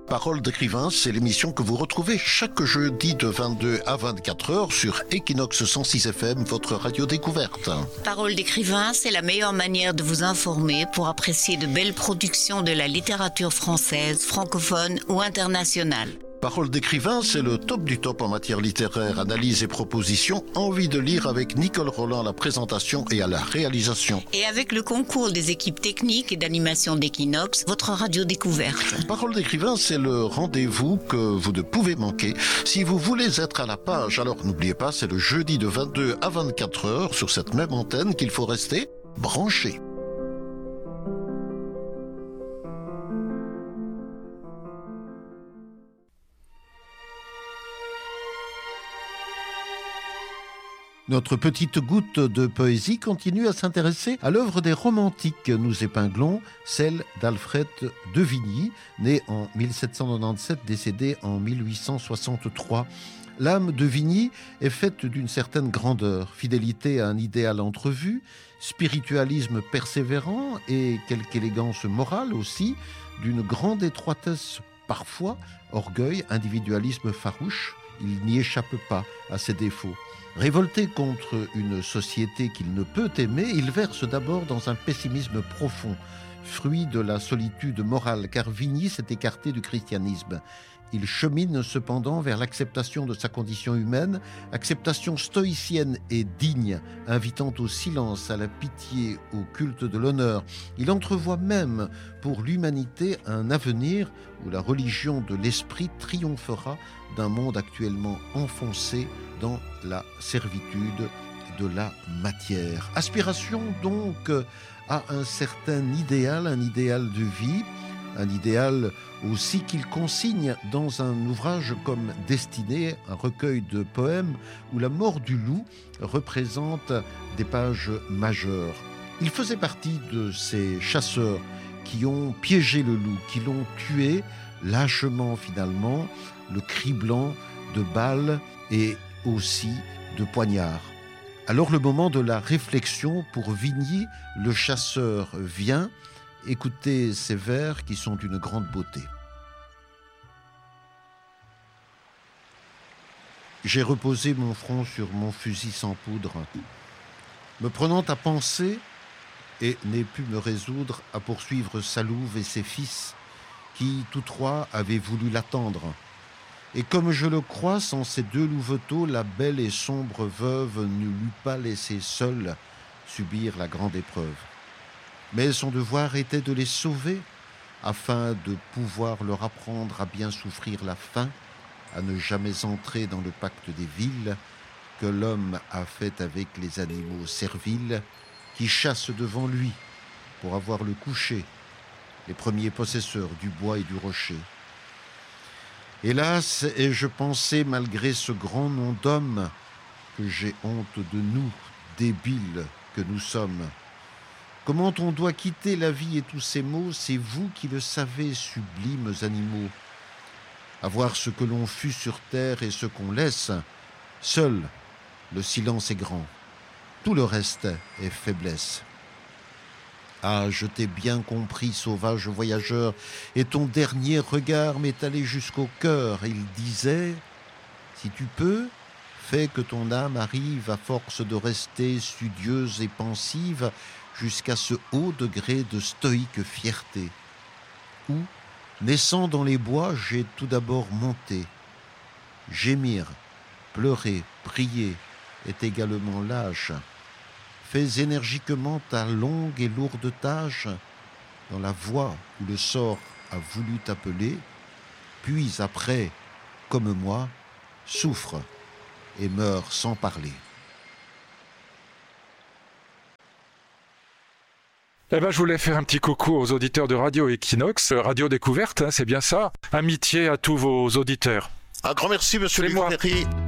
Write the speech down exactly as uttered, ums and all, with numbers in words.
Parole d'écrivain, c'est l'émission que vous retrouvez chaque jeudi de vingt-deux à vingt-quatre heures sur Equinox cent six F M, votre radio découverte. Parole d'écrivain, c'est la meilleure manière de vous informer pour apprécier de belles productions de la littérature française, francophone ou internationale. Parole d'écrivain, c'est le top du top en matière littéraire, analyse et proposition. Envie de lire avec Nicole Roland à la présentation et à la réalisation. Et avec le concours des équipes techniques et d'animation d'Equinox, votre radio découverte. Parole d'écrivain, c'est le rendez-vous que vous ne pouvez manquer. Si vous voulez être à la page, alors n'oubliez pas, c'est le jeudi de vingt-deux à vingt-quatre heures sur cette même antenne qu'il faut rester branché. Notre petite goutte de poésie continue à s'intéresser à l'œuvre des romantiques. Nous épinglons celle d'Alfred de Vigny, né en mille sept cent quatre-vingt-dix-sept, décédé en mille huit cent soixante-trois. L'âme de Vigny est faite d'une certaine grandeur, fidélité à un idéal entrevu, spiritualisme persévérant et quelque élégance morale aussi, d'une grande étroitesse parfois, orgueil, individualisme farouche. Il n'y échappe pas à ses défauts. Révolté contre une société qu'il ne peut aimer, il verse d'abord dans un pessimisme profond, fruit de la solitude morale, car Vigny s'est écarté du christianisme. Il chemine cependant vers l'acceptation de sa condition humaine, acceptation stoïcienne et digne, invitant au silence, à la pitié, au culte de l'honneur. Il entrevoit même pour l'humanité un avenir où la religion de l'esprit triomphera d'un monde actuellement enfoncé dans la servitude de la matière. Aspiration donc à un certain idéal, un idéal de vie, un idéal aussi qu'il consigne dans un ouvrage comme Destinée, un recueil de poèmes où la mort du loup représente des pages majeures. Il faisait partie de ces chasseurs qui ont piégé le loup, qui l'ont tué lâchement finalement, le criblant de balles et aussi de poignards. Alors le moment de la réflexion pour Vigny, le chasseur vient. Écoutez ces vers qui sont d'une grande beauté. J'ai reposé mon front sur mon fusil sans poudre, me prenant à penser, et n'ai pu me résoudre à poursuivre sa louve et ses fils, qui tous trois avaient voulu l'attendre. Et comme je le crois, sans ces deux louveteaux, la belle et sombre veuve ne l'eût pas laissé seule subir la grande épreuve. Mais son devoir était de les sauver, afin de pouvoir leur apprendre à bien souffrir la faim, à ne jamais entrer dans le pacte des villes que l'homme a fait avec les animaux serviles qui chassent devant lui pour avoir le coucher, les premiers possesseurs du bois et du rocher. Hélas, ai-je pensé, malgré ce grand nom d'homme, que j'ai honte de nous, débiles que nous sommes. Comment on doit quitter la vie et tous ces maux, c'est vous qui le savez, sublimes animaux. Avoir ce que l'on fut sur terre et ce qu'on laisse, seul le silence est grand. Tout le reste est faiblesse. Ah, je t'ai bien compris, sauvage voyageur, et ton dernier regard m'est allé jusqu'au cœur. Il disait, si tu peux, fais que ton âme arrive à force de rester studieuse et pensive jusqu'à ce haut degré de stoïque fierté, où, naissant dans les bois, j'ai tout d'abord monté. Gémir, pleurer, prier est également lâche. Fais énergiquement ta longue et lourde tâche dans la voie où le sort a voulu t'appeler, puis après, comme moi, souffre et meurs sans parler. Eh ben, je voulais faire un petit coucou aux auditeurs de Radio Equinox, Radio Découverte, hein, c'est bien ça. Amitié à tous vos auditeurs. Un grand merci, monsieur Luc Ferry.